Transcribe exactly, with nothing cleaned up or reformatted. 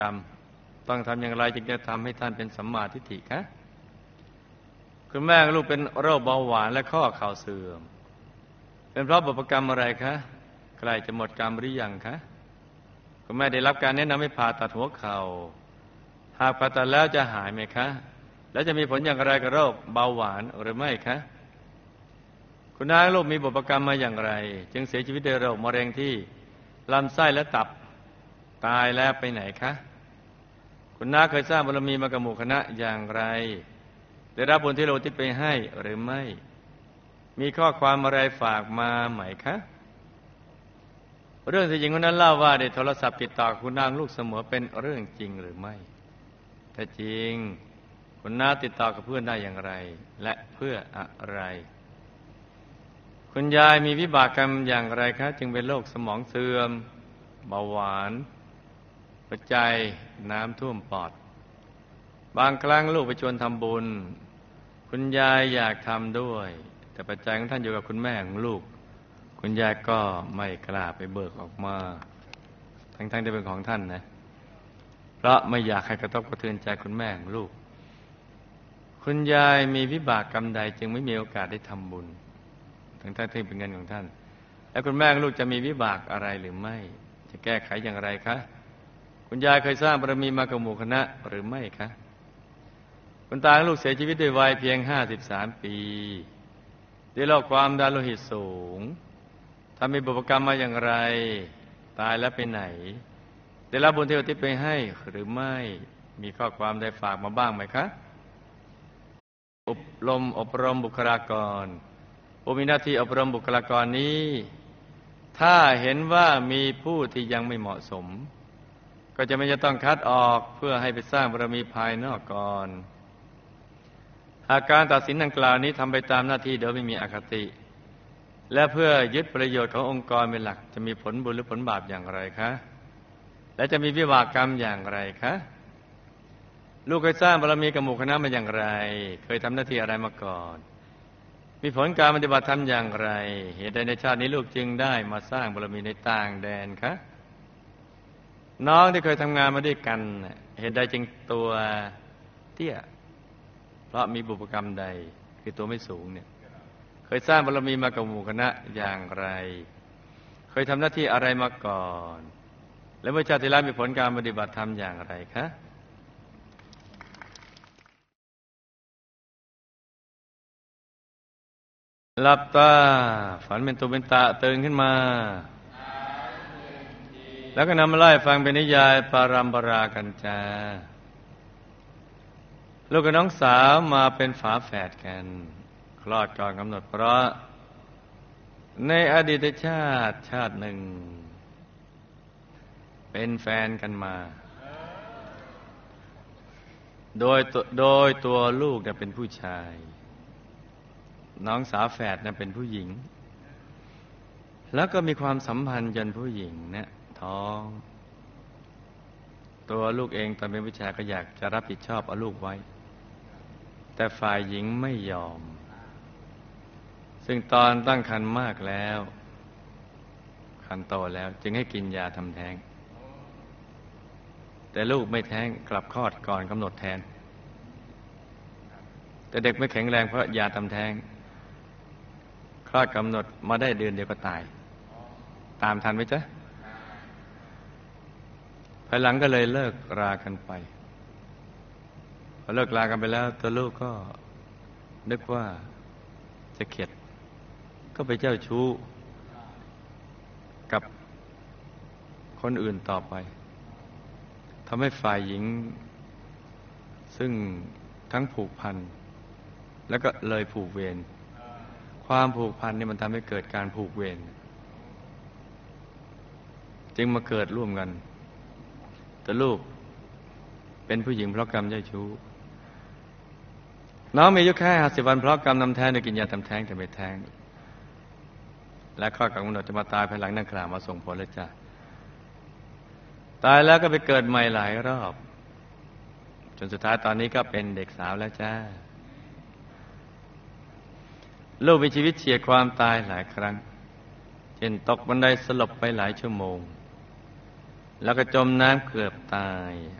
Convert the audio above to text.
กรรมต้องทำอย่างไรจึงจะทำให้ท่านเป็นสัมมาทิฏฐิคะคุณแม่ลูกเป็นโรคเบาหวานและข้อเข่าเสื่อมเป็นเพราะบุพกรรมอะไรคะใกล้จะหมดกรรมหรือยังคะคุณแม่ได้รับการแนะนำให้ผ่าตัดหัวเข่าหากผ่าตัดแล้วจะหายไหมคะและจะมีผลอย่างไรกับโรคเบาหวานหรือไม่คะคุณน้าลูกมีบุพกรรมมาอย่างไรจึงเสียชีวิตด้วยโรคมะเร็งที่ลำไส้และตับตายแล้วไปไหนคะคุณน้าเคยสร้างบารมีมากับหมู่คณะอย่างไรได้รับบุญที่เราอุทิศไปให้หรือไม่มีข้อความอะไรฝากมาไหมคะเรื่องที่หญิงคนนั้นเล่าว่าได้โทรศัพท์ติดต่อคุณนางลูกเสมอเป็นเรื่องจริงหรือไม่ถ้าจริงคุณน้าติดต่อกับเพื่อนได้อย่างไรและเพื่ออะไรคุณยายมีวิบากกรรมอย่างไรคะจึงเป็นโรคสมองเสื่อมเบาหวานหัวใจน้ำท่วมปอดบางครั้งลูกไปชวนทำบุญคุณยายอยากทำด้วยแต่ปัจจัยของท่านอยู่กับคุณแม่ของลูกคุณยายก็ไม่กล้าไปเบิกออกมาทั้งๆที่เป็นของท่านนะเพราะไม่อยากให้กระทบกระเทือนใจคุณแม่ของลูกคุณยายมีวิบากกรรมใดจึงไม่มีโอกาสได้ทำบุญทั้งๆที่เป็นเงินของท่านและคุณแม่ของลูกจะมีวิบากอะไรหรือไม่จะแก้ไขอย่างไรคะคุณยายเคยสร้างบารมีมากับหมู่คณะหรือไม่คะคุณตาของลูกเสียชีวิตด้วยวัยเพียงห้าสิบสามปีด้วยโรคความดันโลหิตสูงทำมีบุพกรรมมาอย่างไรตายแล้วไปไหนได้รับบุญที่อุทิศไปให้หรือไม่มีข้อความใดฝากมาบ้างไหมคะอบรมอบรมบุคลากรผู้มีหน้าที่อบรมบุคลากรนี้ถ้าเห็นว่ามีผู้ที่ยังไม่เหมาะสมก็จะไม่จะต้องคัดออกเพื่อให้ไปสร้างบารมีภายนอกก่อนหากการตัดสินดังกล่าวนี้ทำไปตามหน้าที่โดยไม่มีอคติและเพื่อยึดประโยชน์ขององค์กรเป็นหลักจะมีผลบุญหรือผลบาปอย่างไรคะและจะมีวิบากกรรมอย่างไรคะลูกเคยสร้างบารมีกับหมู่คณะมาอย่างไรเคยทำหน้าที่อะไรมาก่อนมีผลการปฏิบัติธรรมอย่างไรเหตุใดในชาตินี้ลูกจึงได้มาสร้างบารมีในต่างแดนคะน้องที่เคยทำงานมาด้วยกันเหตุใดจึงตัวเตี้ยเพราะมีบุพกรรมใดคือตัวไม่สูงเนี่ยเคยสร้างบารมีมากับหมู่คณะอย่างไรเคยทำหน้าที่อะไรมาก่อนและเมื่อชาติที่แล้วมีผลการปฏิบัติธรรมอย่างไรคะหลับตาฝันเป็นตุเป็นตะตื่นขึ้นมาแล้วก็นำมาไล่ฟังเป็นนิยายปารัมปรากันจาลูกกับน้องสาวมาเป็นฝาแฝดกันคลอดก่อนกำหนดเพราะในอดีตชาติชาติหนึ่งเป็นแฟนกันมาโดยโดยตัวลูกเนี่ยเป็นผู้ชายน้องสาวแฝดเนี่ยเป็นผู้หญิงแล้วก็มีความสัมพันธ์จนผู้หญิงเนี่ยท้องตัวลูกเองตอนเป็นผู้ชายก็อยากจะรับผิดชอบเอาลูกไว้แต่ฝ่ายหญิงไม่ยอมซึ่งตอนตั้งครรภ์มากแล้วครรภ์โตแล้วจึงให้กินยาทำแท้งแต่ลูกไม่แท้งกลับคลอดก่อนกำหนดแทนแต่เด็กไม่แข็งแรงเพราะยาทำแท้งคลอดกำหนดมาได้เดือนเดียวก็ตายตามทันไหมจ๊ะภายหลังก็เลยเลิกรากันไปพอเลิกรากันไปแล้วตัวลูกก็นึกว่าจะเข็ดก็ไปเจ้าชู้กับคนอื่นต่อไปทำให้ฝ่ายหญิงซึ่งทั้งผูกพันแล้วก็เลยผูกเวรความผูกพันนี่มันทำให้เกิดการผูกเวรจึงมาเกิดร่วมกันแต่ลูกเป็นผู้หญิงเพราะกรรมเจ้าชู้น้องมีอายุแค่ห้าสิบวันเพราะกรรมนำแท้งโดยกินยาทำแท้งแต่ไม่แท้งและข้อกำหนดจะมาตายภายหลังนั่งกล่าวมาส่งผลแล้วจ้ะตายแล้วก็ไปเกิดใหม่หลายรอบจนสุดท้ายตอนนี้ก็เป็นเด็กสาวแล้วจ้าลูกมีชีวิตเฉียดความตายหลายครั้งเช่นตกบันไดสลบไปหลายชั่วโมงแล้วก็จมน้ำเกือบตาย